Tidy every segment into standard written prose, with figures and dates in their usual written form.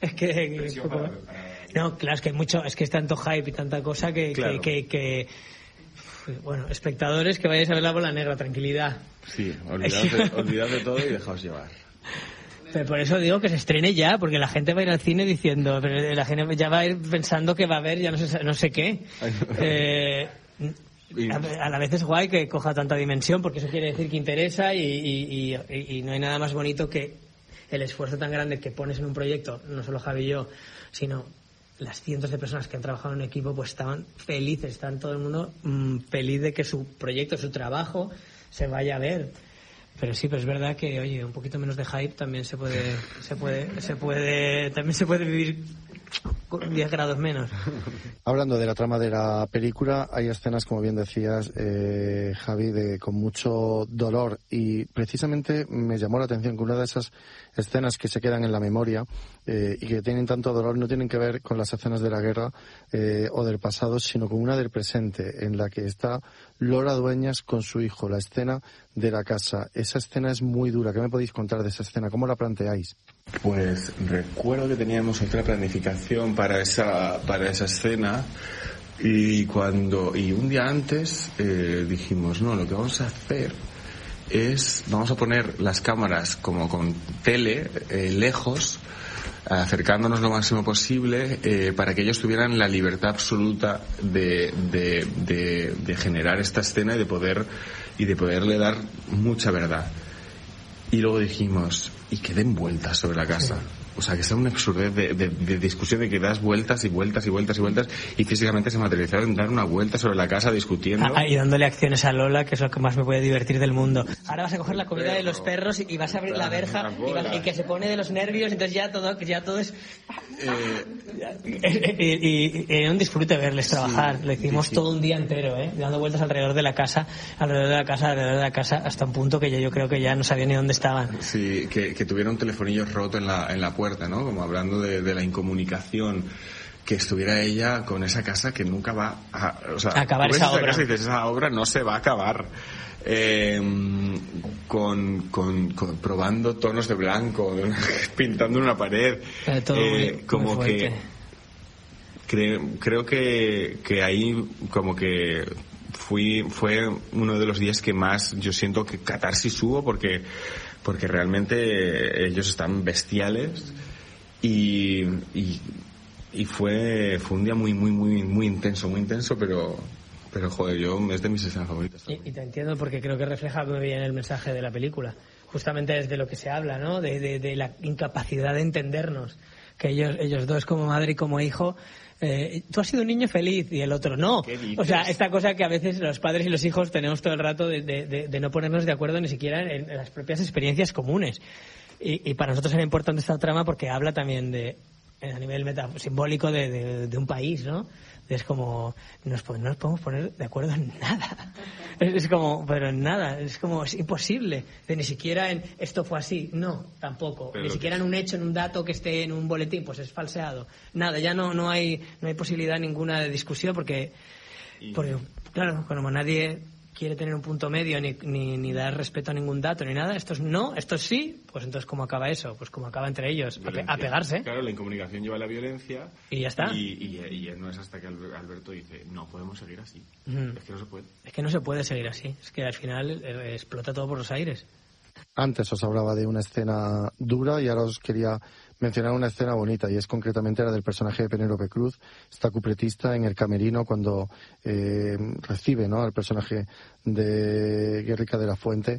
Es que no, claro, es que hay mucho, es que es tanto hype y tanta cosa que, claro. que bueno, espectadores, que vayáis a ver La Bola Negra, tranquilidad. Sí, olvidad de todo y dejaos llevar. Pero por eso digo que se estrene ya, porque la gente va a ir al cine diciendo, pero la gente ya va a ir pensando que va a haber ya no sé qué. A la vez es guay que coja tanta dimensión, porque eso quiere decir que interesa y no hay nada más bonito que el esfuerzo tan grande que pones en un proyecto, no solo Javi y yo, sino las cientos de personas que han trabajado en un equipo, pues estaban felices, están todo el mundo feliz de que su proyecto, su trabajo se vaya a ver. Pero sí, pero es verdad que, oye, un poquito menos de hype también se puede vivir con 10 grados menos. Hablando de la trama de la película, hay escenas, como bien decías, Javi, con mucho dolor, y precisamente me llamó la atención que una de esas escenas que se quedan en la memoria y que tienen tanto dolor no tienen que ver con las escenas de la guerra o del pasado, sino con una del presente, en la que está Lola Dueñas con su hijo, la escena de la casa. Esa escena es muy dura. ¿Qué me podéis contar de esa escena? ¿Cómo la planteáis? Pues recuerdo que teníamos otra planificación para esa escena y un día antes dijimos, no, lo que vamos a hacer es, vamos a poner las cámaras como con tele lejos, acercándonos lo máximo posible para que ellos tuvieran la libertad absoluta de generar esta escena y de poderle dar mucha verdad. Y luego dijimos, y que den vueltas sobre la casa. O sea, que sea una absurdez de discusión, de que das vueltas y vueltas y vueltas y vueltas, y físicamente se materializaron en dar una vuelta sobre la casa discutiendo. Y dándole acciones a Lola, que es lo que más me puede divertir del mundo. Ahora vas a coger la comida de los perros y vas a abrir la verja y que se pone de los nervios, entonces ya todo es... y un disfrute verles trabajar. Lo hicimos todo un día entero, dando vueltas alrededor de la casa, hasta un punto que yo creo que ya no sabía ni dónde estaban. Sí, que tuviera un telefonillo roto en la puerta, ¿no? Como hablando de la incomunicación, que estuviera ella con esa casa que nunca va a... O sea, acabar esa obra. Casa y dices, esa obra no se va a acabar. Probando tonos de blanco, pintando una pared. Todo como muy que... Creo que ahí como que fue uno de los días que más yo siento que catarsis hubo, porque realmente ellos están bestiales y fue un día muy intenso, pero joder, es de mis escenas favoritas también. Y te entiendo, porque creo que refleja muy bien el mensaje de la película, justamente desde lo que se habla, ¿no? De la incapacidad de entendernos, que ellos dos, como madre y como hijo, tú has sido un niño feliz y el otro no. O sea, esta cosa que a veces los padres y los hijos tenemos todo el rato de no ponernos de acuerdo ni siquiera en las propias experiencias comunes. Y para nosotros era importante esta trama porque habla también a nivel simbólico de un país, ¿no? Es como, no nos podemos poner de acuerdo en nada. Es como, pero en nada. Es como, es imposible. Ni siquiera en esto fue así. No, tampoco. Pero ni siquiera en un hecho, en un dato que esté en un boletín, pues es falseado. Nada, ya no hay posibilidad ninguna de discusión porque claro, como nadie quiere tener un punto medio ni dar respeto a ningún dato ni nada, estos no, estos sí, pues entonces ¿cómo acaba eso? Pues como acaba entre ellos, a pegarse. Claro, la incomunicación lleva a la violencia y ya está. Y no es hasta que Alberto dice, no podemos seguir así. Es que no se puede. Es que no se puede seguir así, es que al final explota todo por los aires. Antes os hablaba de una escena dura y ahora os quería mencionar una escena bonita, y es concretamente la del personaje de Penélope Cruz, esta cupletista en el camerino cuando recibe, ¿no?, al personaje de Guerrica de la Fuente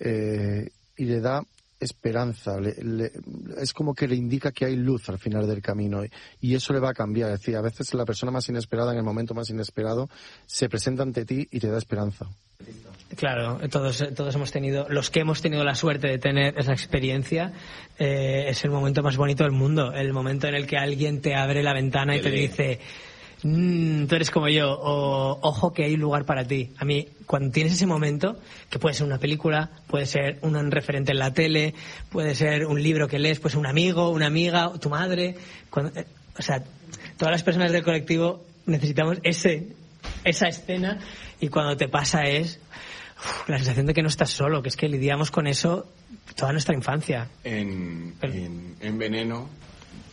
y le da esperanza, es como que le indica que hay luz al final del camino, y eso le va a cambiar. Es decir, a veces la persona más inesperada en el momento más inesperado se presenta ante ti y te da esperanza. Claro, todos hemos tenido, los que hemos tenido la suerte de tener esa experiencia, es el momento más bonito del mundo, el momento en el que alguien te abre la ventana y te dice, tú eres como yo, o ojo que hay un lugar para ti. A mí, cuando tienes ese momento, que puede ser una película, puede ser un referente en la tele, puede ser un libro que lees, pues un amigo, una amiga, tu madre, o sea, todas las personas del colectivo necesitamos esa escena, y cuando te pasa es la sensación de que no estás solo, que es que lidiamos con eso toda nuestra infancia. En Veneno